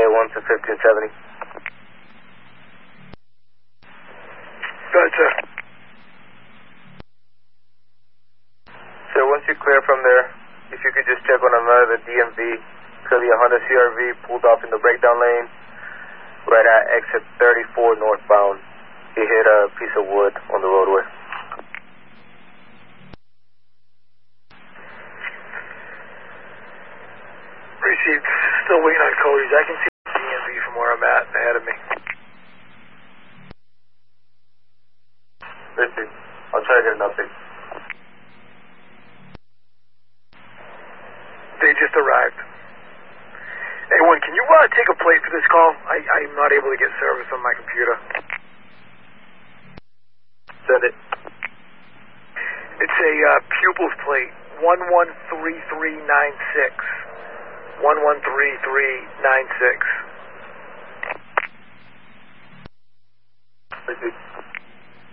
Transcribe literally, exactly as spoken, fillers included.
one to fifteen seventy. Gotcha. So once you clear from there, if you could just check on another D M V, clearly a Honda C R V pulled off in the breakdown lane, right at exit thirty-four northbound. He hit a piece of wood on the roadway. Received. Still waiting on codes. I can see the D M V from where I'm at ahead of me. Received. I'll try to get an update. They just arrived. Hey, one, can you uh, take a plate for this call? I, I'm not able to get service on my computer. Send it. It's a uh, pupils plate, one one three three nine six. one one three three nine six. Received.